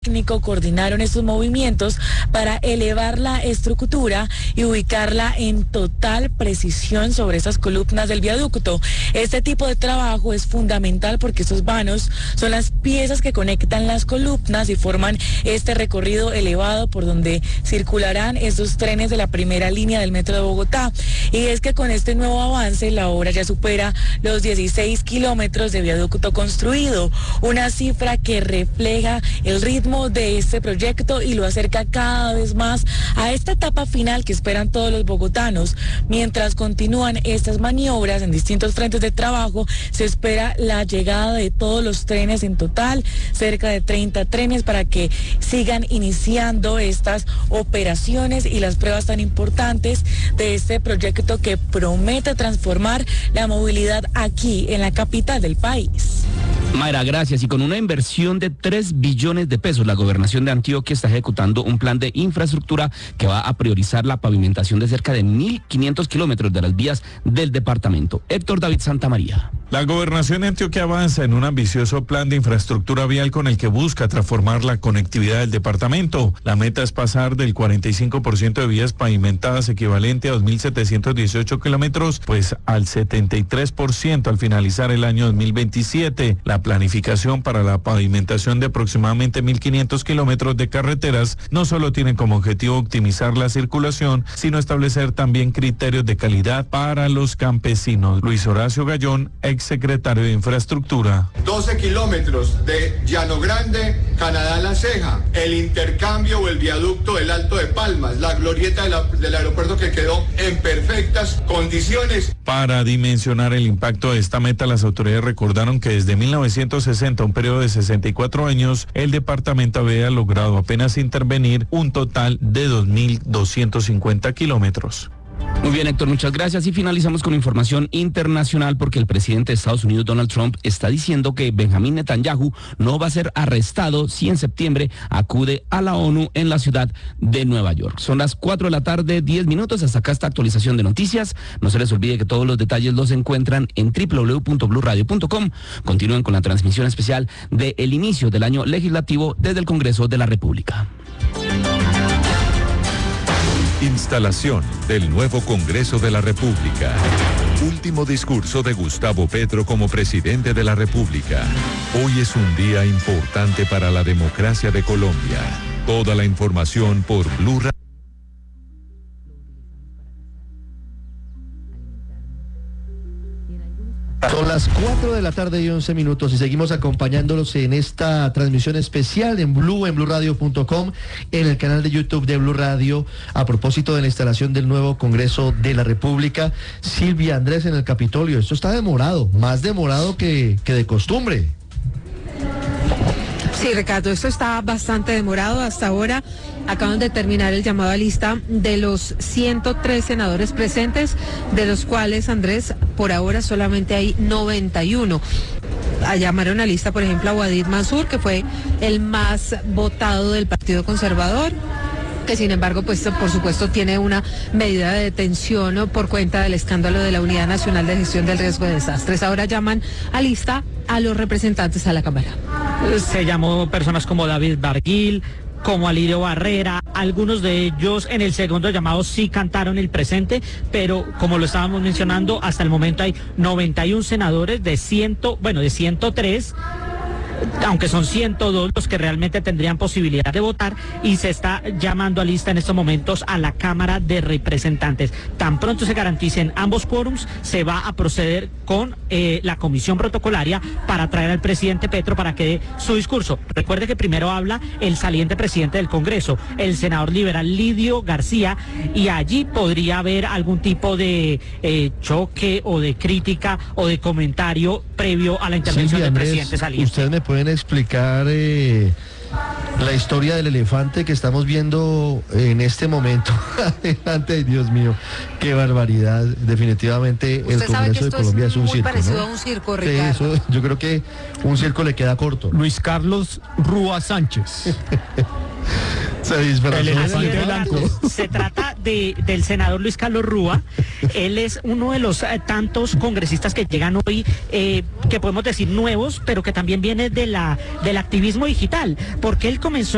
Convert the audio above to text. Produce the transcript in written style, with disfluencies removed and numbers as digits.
técnico coordinaron estos movimientos para elevar la estructura y ubicarla en total precisión sobre esas columnas del viaducto. Este tipo de trabajo es fundamental porque estos vanos son las piezas que conectan las columnas y forman este recorrido elevado por donde circularán estos trenes de la primera línea del metro de Bogotá. Y es que con este nuevo avance la obra ya supera los 16 kilómetros de viaducto construido, una cifra que refleja el ritmo de este proyecto y lo acerca cada vez más a esta etapa final que esperan todos los bogotanos. Mientras continúan estas maniobras en distintos frentes de trabajo, se espera la llegada de todos los trenes en total, cerca de 30 trenes, para que sigan iniciando estas operaciones y las pruebas tan importantes de este proyecto que promete transformar la movilidad aquí en la capital del país. Mayra, gracias. Y con una inversión de 3 billones de pesos, la gobernación de Antioquia está ejecutando un plan de infraestructura que va a priorizar la pavimentación de cerca de 1.500 kilómetros de las vías del departamento. Héctor David Santamaría. La gobernación de Antioquia avanza en un ambicioso plan de infraestructura vial con el que busca transformar la conectividad del departamento. La meta es pasar del 45% de vías pavimentadas equivalente a 2.718 kilómetros, pues al 73% al finalizar el año 2027. La planificación para la pavimentación de aproximadamente 1.500 kilómetros de carreteras no solo tiene como objetivo optimizar la circulación, sino establecer también criterios de calidad para los campesinos. Luis Horacio Gallón, exsecretario de Infraestructura. 12 kilómetros de Llano Grande, Canadá La Ceja, el intercambio o el viaducto del Alto de Palmas, la glorieta del aeropuerto que quedó en perfectas condiciones. Para dimensionar el impacto de esta meta, las autoridades recordaron que desde 1960, un periodo de 64 años, el departamento había logrado apenas intervenir un total de 2.250 kilómetros. Muy bien, Héctor, muchas gracias. Y finalizamos con información internacional porque el presidente de Estados Unidos, Donald Trump, está diciendo que Benjamín Netanyahu no va a ser arrestado si en septiembre acude a la ONU en la ciudad de Nueva York. Son las 4 de la tarde, 10 minutos. Hasta acá esta actualización de noticias. No se les olvide que todos los detalles los encuentran en www.bluradio.com. Continúen con la transmisión especial del inicio del año legislativo desde el Congreso de la República. Instalación del nuevo Congreso de la República. Último discurso de Gustavo Petro como presidente de la República. Hoy es un día importante para la democracia de Colombia. Toda la información por Blue Radio. Son las 4 de la tarde y 11 minutos y seguimos acompañándolos en esta transmisión especial en bluradio.com, en el canal de YouTube de Blue Radio, a propósito de la instalación del nuevo Congreso de la República. Silvia, Andrés, en el Capitolio, esto está demorado, más demorado que de costumbre. Sí, Ricardo, esto está bastante demorado. Hasta ahora acaban de terminar el llamado a lista de los 103 senadores presentes, de los cuales, Andrés, por ahora solamente hay 91. Llamaron a lista, por ejemplo, a Wadid Mansur, que fue el más votado del Partido Conservador, que sin embargo, pues por supuesto tiene una medida de detención por cuenta del escándalo de la Unidad Nacional de Gestión del Riesgo de Desastres. Ahora llaman a lista a los representantes a la Cámara. Se llamó personas como David Barguil, como Alirio Barrera. Algunos de ellos en el segundo llamado sí cantaron el presente, pero como lo estábamos mencionando, hasta el momento hay 91 senadores de 103, aunque son 102 los que realmente tendrían posibilidad de votar, y se está llamando a lista en estos momentos a la Cámara de Representantes. Tan pronto se garanticen ambos quórums, se va a proceder con la comisión protocolaria para traer al presidente Petro para que dé su discurso. Recuerde que primero habla el saliente presidente del Congreso, el senador liberal Lidio García, y allí podría haber algún tipo de choque o de crítica o de comentario previo a la intervención del presidente saliente. ¿Ustedes me pueden explicar la historia del elefante que estamos viendo en este momento? Adelante, Dios mío, qué barbaridad. Definitivamente el Congreso de Colombia es un circo, ¿no? Parecido a un circo, Ricardo. Sí, eso, yo creo que un circo le queda corto. Luis Carlos Rúa Sánchez. Se disfrazó de elefante blanco. Se trata del senador Luis Carlos Rúa. Él es uno de los tantos congresistas que llegan hoy, que podemos decir nuevos, pero que también viene del activismo digital, porque él comenzó